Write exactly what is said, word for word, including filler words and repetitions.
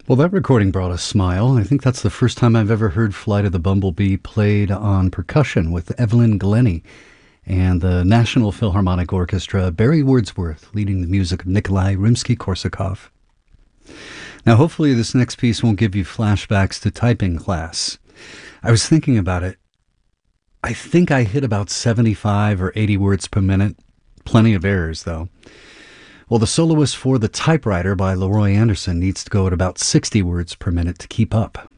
Well, that recording brought a smile. I think that's the first time I've ever heard Flight of the Bumblebee played on percussion with Evelyn Glennie and the National Philharmonic Orchestra, Barry Wordsworth leading the music of Nikolai Rimsky-Korsakov. Now, hopefully this next piece won't give you flashbacks to typing class. I was thinking about it. I think I hit about seventy-five or eighty words per minute. Plenty of errors, though. Well, the soloist for The Typewriter by Leroy Anderson needs to go at about sixty words per minute to keep up.